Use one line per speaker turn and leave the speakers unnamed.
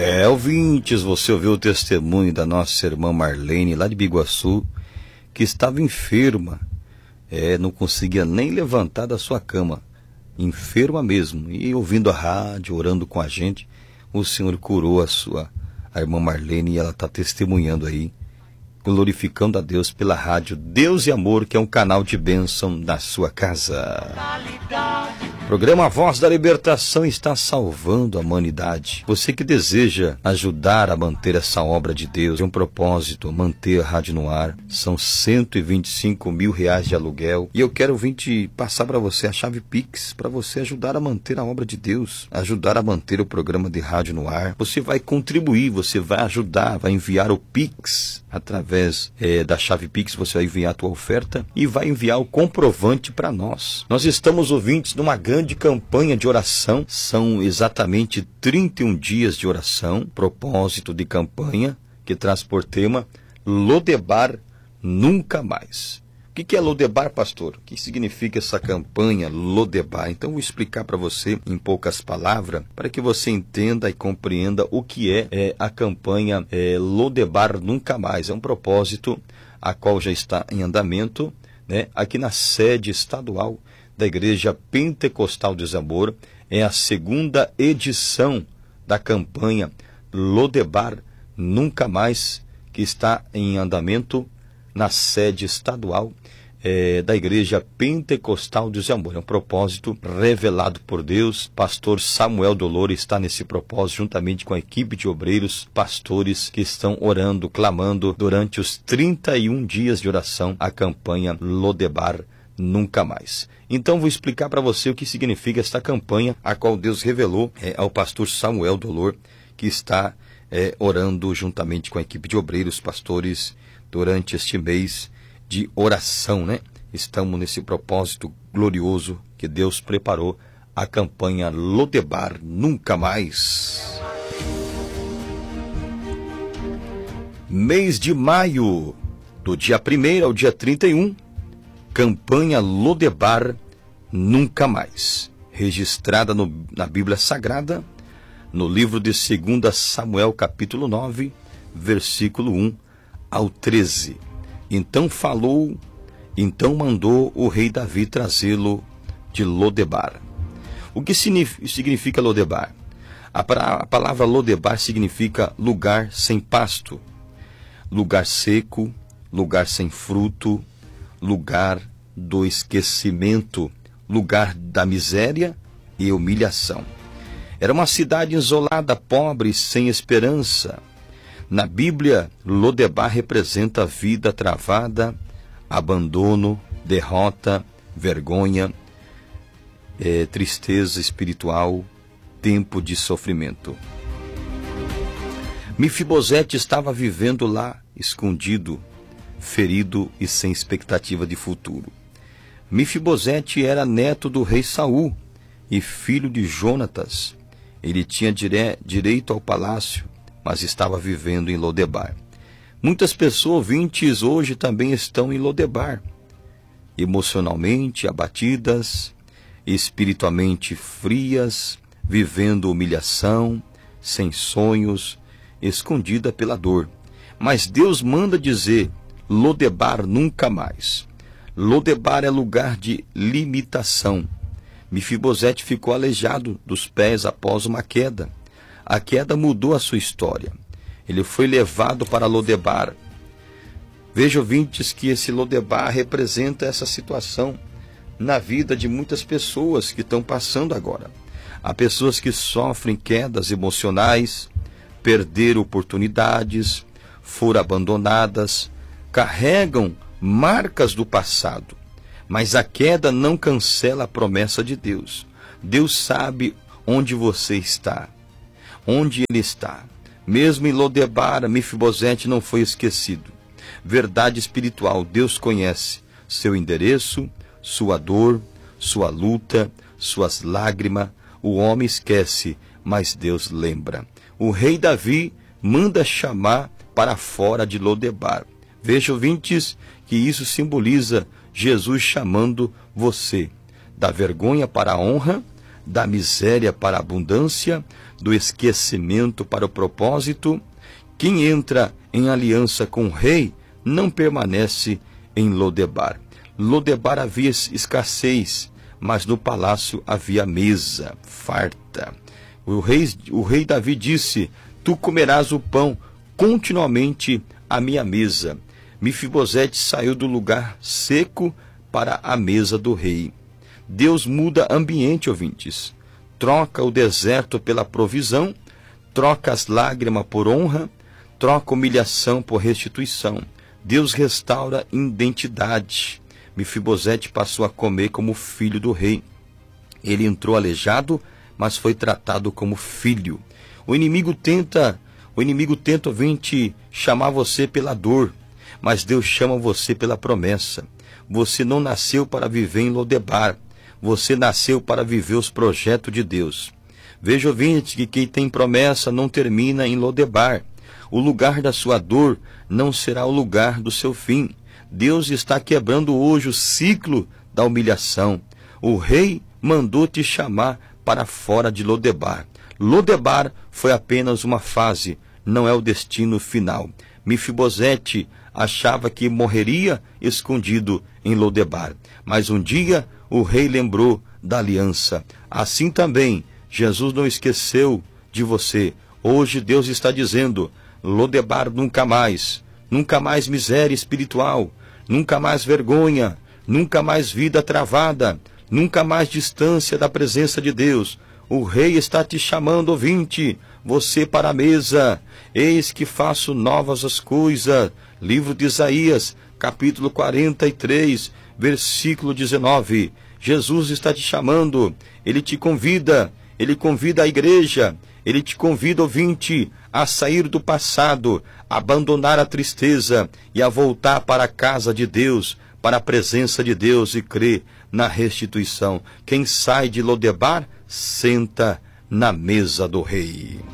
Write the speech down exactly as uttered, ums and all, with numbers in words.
É, ouvintes, você ouviu o testemunho da nossa irmã Marlene, lá de Biguaçu, que estava enferma, é, não conseguia nem levantar da sua cama, enferma mesmo, e ouvindo a rádio, orando com a gente, o Senhor curou a sua, a irmã Marlene, e ela está testemunhando aí, glorificando a Deus pela rádio Deus e Amor, que é um canal de bênção na sua casa. O programa Voz da Libertação está salvando a humanidade. Você que deseja ajudar a manter essa obra de Deus, tem um propósito, manter a rádio no ar. São cento e vinte e cinco mil reais de aluguel. E eu quero vir te passar para você a chave Pix, para você ajudar a manter a obra de Deus, ajudar a manter o programa de rádio no ar. Você vai contribuir, você vai ajudar, vai enviar o Pix. Através é, da chave Pix, você vai enviar a tua oferta e vai enviar o comprovante para nós. Nós estamos, ouvintes, numa grande de campanha de oração. São exatamente trinta e um dias de oração, propósito de campanha, que traz por tema Lodebar Nunca Mais. O que é Lodebar, pastor? O que significa essa campanha Lodebar? Então, vou explicar para você em poucas palavras, para que você entenda e compreenda o que é, é a campanha é, Lodebar Nunca Mais. É um propósito a qual já está em andamento, né, aqui na sede estadual da Igreja Pentecostal de Zamor. É a segunda edição da campanha Lodebar Nunca Mais, que está em andamento na sede estadual é, da Igreja Pentecostal de Zamor. É um propósito revelado por Deus. Pastor Samuel Dolor está nesse propósito, juntamente com a equipe de obreiros, pastores que estão orando, clamando durante os trinta e um dias de oração, a campanha Lodebar Nunca Mais. Então vou explicar para você o que significa esta campanha, a qual Deus revelou é, ao pastor Samuel Dolor, que está é, orando juntamente com a equipe de obreiros, pastores, durante este mês de oração, né? Estamos nesse propósito glorioso que Deus preparou, a campanha Lodebar Nunca Mais. Mês de maio, do dia primeiro ao dia trinta e um, campanha Lodebar Nunca Mais, registrada no, na Bíblia Sagrada, no livro de dois Samuel, capítulo nove, versículo um ao treze. Então falou, então mandou o rei Davi trazê-lo de Lodebar. O que significa Lodebar? A, a palavra Lodebar significa lugar sem pasto, lugar seco, lugar sem fruto, lugar do esquecimento, lugar da miséria e humilhação. Era uma cidade isolada, pobre, sem esperança. Na Bíblia, Lodebar representa a vida travada, abandono, derrota, vergonha, é, tristeza espiritual, tempo de sofrimento. Mefibosete estava vivendo lá, escondido, ferido e sem expectativa de futuro. Mefibosete era neto do rei Saul e filho de Jonatas. Ele tinha dire... direito ao palácio, mas estava vivendo em Lodebar. Muitas pessoas ouvintes hoje também estão em Lodebar, emocionalmente abatidas, espiritualmente frias, vivendo humilhação, sem sonhos, escondida pela dor. Mas Deus manda dizer: Lodebar nunca mais. Lodebar é lugar de limitação. Mefibosete ficou aleijado dos pés após uma queda. A queda mudou a sua história. Ele foi levado para Lodebar. Veja, ouvintes, que esse Lodebar representa essa situação na vida de muitas pessoas que estão passando agora. Há pessoas que sofrem quedas emocionais, perderam oportunidades, foram abandonadas, carregam marcas do passado. Mas a queda não cancela a promessa de Deus. Deus sabe onde você está, onde Ele está. Mesmo em Lodebar, Mefibosete não foi esquecido. Verdade espiritual, Deus conhece seu endereço, sua dor, sua luta, suas lágrimas. O homem esquece, mas Deus lembra. O rei Davi manda chamar para fora de Lodebar. Veja, ouvintes, que isso simboliza Jesus chamando você da vergonha para a honra, da miséria para a abundância, do esquecimento para o propósito. Quem entra em aliança com o rei não permanece em Lodebar. Lodebar havia escassez, mas no palácio havia mesa farta. O rei, o rei Davi disse: tu comerás o pão continuamente à minha mesa. Mefibosete saiu do lugar seco para a mesa do rei. Deus muda ambiente, ouvintes. Troca o deserto pela provisão, troca as lágrimas por honra, troca humilhação por restituição. Deus restaura identidade. Mefibosete passou a comer como filho do rei. Ele entrou aleijado, mas foi tratado como filho. O inimigo tenta, o inimigo tenta, ouvinte, chamar você pela dor, mas Deus chama você pela promessa. Você não nasceu para viver em Lodebar. Você nasceu para viver os projetos de Deus. Veja, ouvinte, que quem tem promessa não termina em Lodebar. O lugar da sua dor não será o lugar do seu fim. Deus está quebrando hoje o ciclo da humilhação. O rei mandou te chamar para fora de Lodebar. Lodebar foi apenas uma fase, não é o destino final. Mefibosete achava que morreria escondido em Lodebar, mas um dia o rei lembrou da aliança. Assim também, Jesus não esqueceu de você. Hoje Deus está dizendo: Lodebar nunca mais, nunca mais miséria espiritual, nunca mais vergonha, nunca mais vida travada, nunca mais distância da presença de Deus. O rei está te chamando, ouvinte, você para a mesa. Eis que faço novas as coisas. Livro de Isaías, capítulo quarenta e três, versículo dezenove. Jesus está te chamando, ele te convida, ele convida a igreja, ele te convida, ouvinte, a sair do passado, a abandonar a tristeza e a voltar para a casa de Deus, para a presença de Deus e crer na restituição. Quem sai de Lodebar, senta na mesa do rei.